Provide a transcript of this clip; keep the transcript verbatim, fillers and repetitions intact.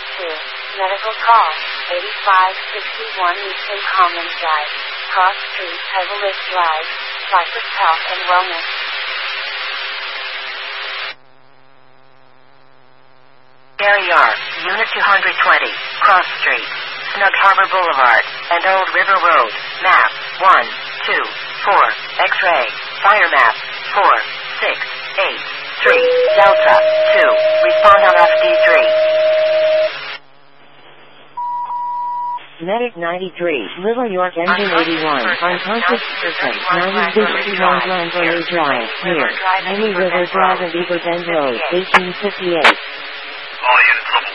two. Medical call, eighty-five sixty-one Eastern Commons Drive, Cross Street, Evelyn Drive, Cypress Health and Wellness. Gary R., Unit two hundred twenty, Cross Street, Snug Harbor Boulevard, and Old River Road, map, one, two, four, X-ray, fire map, four, six, eight, three, Delta, two, respond on F D three. Medic ninety-three, Little York Engine eighty-one, unconscious person, ninety sixty-one Glenburnie Drive, near Henry River Drive and Beaver Bend Road, eighteen fifty-eight. All units level